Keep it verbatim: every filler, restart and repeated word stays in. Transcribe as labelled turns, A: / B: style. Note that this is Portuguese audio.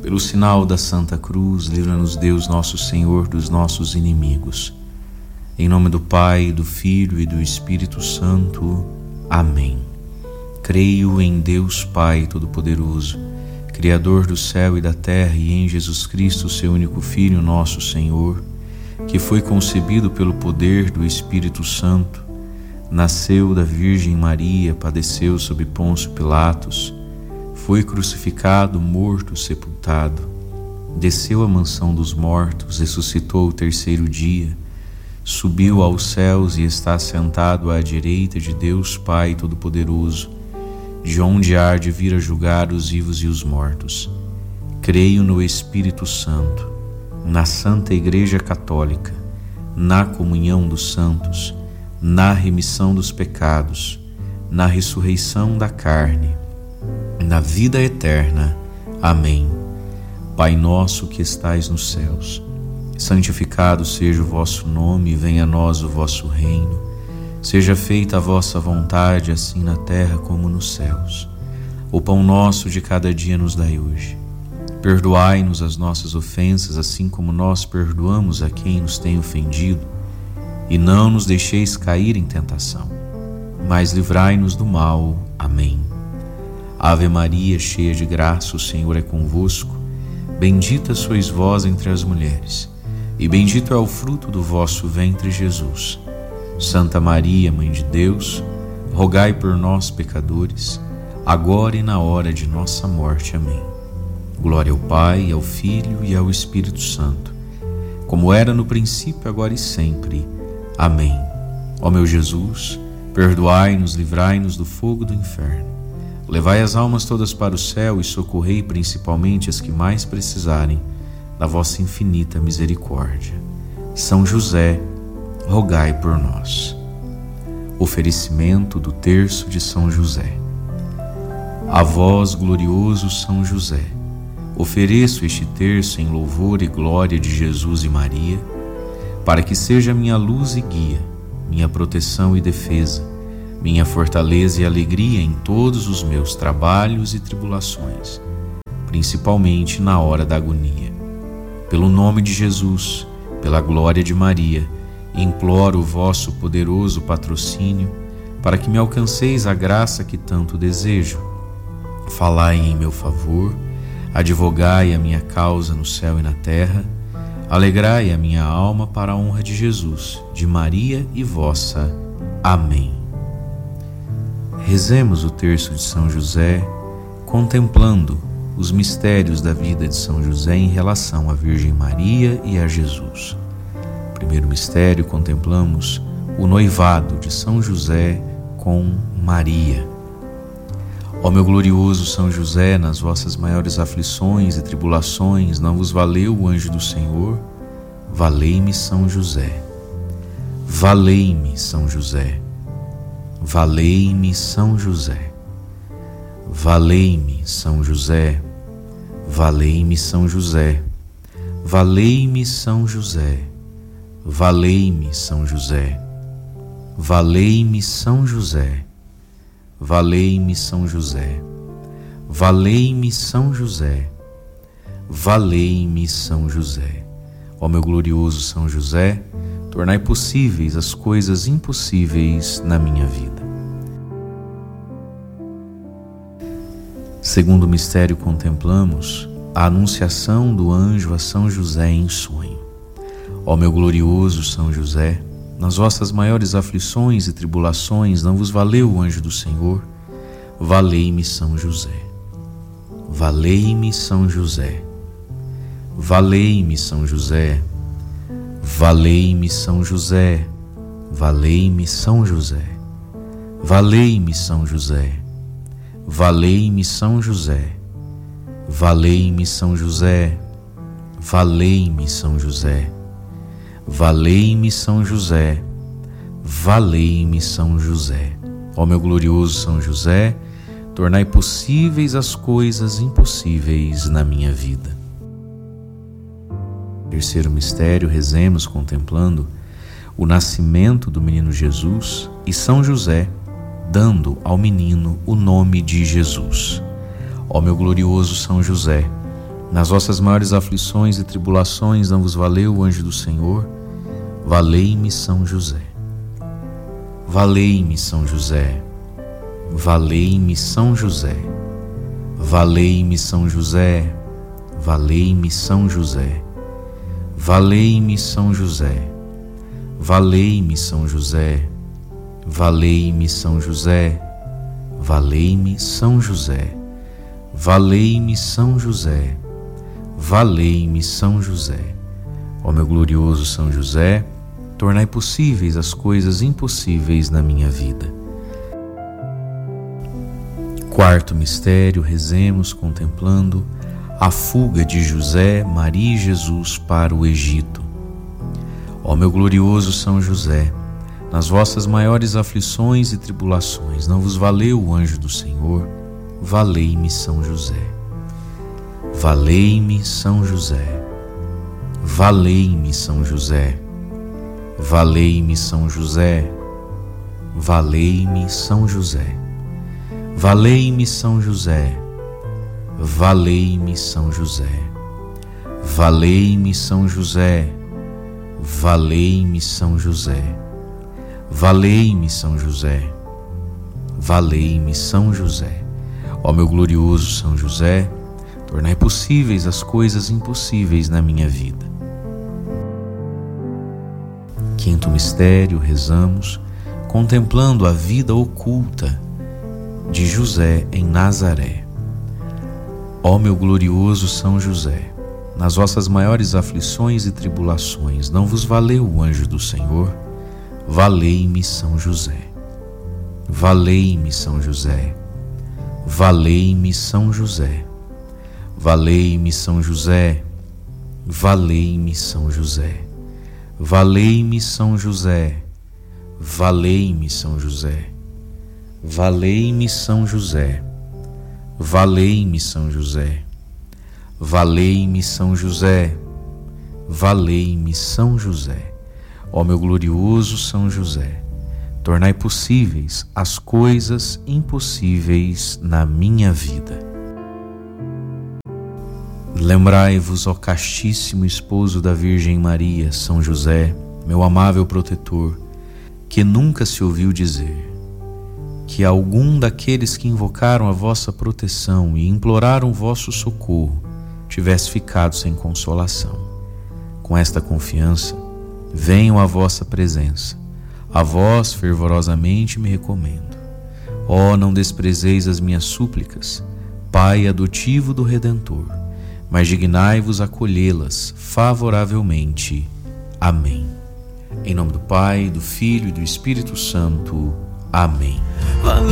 A: Pelo sinal da Santa Cruz, livra-nos Deus nosso Senhor dos nossos inimigos. Em nome do Pai, do Filho e do Espírito Santo. Amém. Creio em Deus Pai Todo-Poderoso, Criador do céu e da terra, e em Jesus Cristo, seu único Filho, nosso Senhor, que foi concebido pelo poder do Espírito Santo, nasceu da Virgem Maria, padeceu sob Pôncio Pilatos, foi crucificado, morto, sepultado, desceu à mansão dos mortos, ressuscitou o terceiro dia, subiu aos céus e está sentado à direita de Deus Pai Todo-Poderoso, de onde há de vir a julgar os vivos e os mortos. Creio no Espírito Santo, na Santa Igreja Católica, na comunhão dos santos, na remissão dos pecados, na ressurreição da carne, na vida eterna. Amém. Pai nosso que estais nos céus, santificado seja o vosso nome, venha a nós o vosso reino. Seja feita a vossa vontade, assim na terra como nos céus. O pão nosso de cada dia nos dai hoje. Perdoai-nos as nossas ofensas, assim como nós perdoamos a quem nos tem ofendido. E não nos deixeis cair em tentação, mas livrai-nos do mal. Amém. Ave Maria, cheia de graça, o Senhor é convosco. Bendita sois vós entre as mulheres, e bendito é o fruto do vosso ventre, Jesus. Santa Maria, Mãe de Deus, rogai por nós, pecadores, agora e na hora de nossa morte. Amém. Glória ao Pai, ao Filho e ao Espírito Santo, como era no princípio, agora e sempre. Amém. Ó meu Jesus, perdoai-nos, livrai-nos do fogo do inferno. Levai as almas todas para o céu e socorrei principalmente as que mais precisarem da vossa infinita misericórdia. São José, rogai por nós. Oferecimento do terço de São José. A vós, glorioso São José, ofereço este terço em louvor e glória de Jesus e Maria, para que seja minha luz e guia, minha proteção e defesa, minha fortaleza e alegria em todos os meus trabalhos e tribulações, principalmente na hora da agonia. Pelo nome de Jesus, pela glória de Maria, imploro o vosso poderoso patrocínio para que me alcanceis a graça que tanto desejo. Falai em meu favor, advogai a minha causa no céu e na terra, alegrai a minha alma para a honra de Jesus, de Maria e vossa. Amém. Rezemos o terço de São José, contemplando os mistérios da vida de São José em relação à Virgem Maria e a Jesus. Primeiro mistério, contemplamos o noivado de São José com Maria. Ó meu glorioso São José, nas vossas maiores aflições e tribulações, não vos valeu o anjo do Senhor? Valei-me, São José. Valei-me, São José. Valei-me, São José. Valei-me, São José. Valei-me, São José. Valei-me, São José. Valei-me, São José. Valei-me, São José. Valei-me, São José. Valei-me, São José. Valei-me, São José. Ó meu glorioso São José, tornai possíveis as coisas impossíveis na minha vida. Segundo mistério, contemplamos a anunciação do anjo a São José em sonho. Ó meu glorioso São José, nas vossas maiores aflições e tribulações não vos valeu o anjo do Senhor? Valei-me, São José. Valei-me, São José. Valei-me, São José. Valei-me, São José. Valei-me, São José. Valei-me, São José. Valei-me, São José. Valei-me, São José. Valei-me, São José. Valei-me, São José. Valei-me, São José. Ó meu glorioso São José, tornai possíveis as coisas impossíveis na minha vida. Terceiro mistério, rezemos contemplando o nascimento do menino Jesus e São José dando ao menino o nome de Jesus. Ó meu glorioso São José, Nas vossas maiores aflições e tribulações não vos valeu o anjo do Senhor? Valei-me São José. Valei-me São José. Valei-me São José. Valei-me São José. Valei-me São José. Valei-me São José. Valei-me São José. Valei-me São José. Valei-me São José. Valei-me São José. Valei-me São José. Ó meu glorioso São José, tornai possíveis as coisas impossíveis na minha vida. Quarto mistério, rezemos contemplando a fuga de José, Maria e Jesus para o Egito. Ó meu glorioso São José, nas vossas maiores aflições e tribulações não vos valeu o anjo do Senhor? Valei-me São José. Valei-me São José. Valei-me São José. Valei-me São José. Valei-me São José. Valei-me São José. Valei-me São José. Valei-me São José. Valei-me São José. Valei-me São José. Valei-me São José. Ó meu glorioso São José, tornai possíveis as coisas impossíveis na minha vida. Quinto mistério, rezamos contemplando a vida oculta de José em Nazaré. Ó meu glorioso São José, nas vossas maiores aflições e tribulações não vos valeu o anjo do Senhor? Valei-me São José. Valei-me São José. Valei-me São José. Valei-me São José. Valei-me São José. Valei-me São José. Valei-me São José. Valei-me São José. Valei-me São José. Valei-me São José. Valei-me São José. Ó meu glorioso São José, tornai possíveis as coisas impossíveis na minha vida. Lembrai-vos, ó castíssimo esposo da Virgem Maria, São José, meu amável protetor, que nunca se ouviu dizer que algum daqueles que invocaram a vossa proteção e imploraram o vosso socorro tivesse ficado sem consolação. Com esta confiança, venho à vossa presença. A vós fervorosamente me recomendo. Ó, não desprezeis as minhas súplicas, Pai adotivo do Redentor, mas dignai-vos acolhê-las favoravelmente. Amém. Em nome do Pai, do Filho e do Espírito Santo. Amém.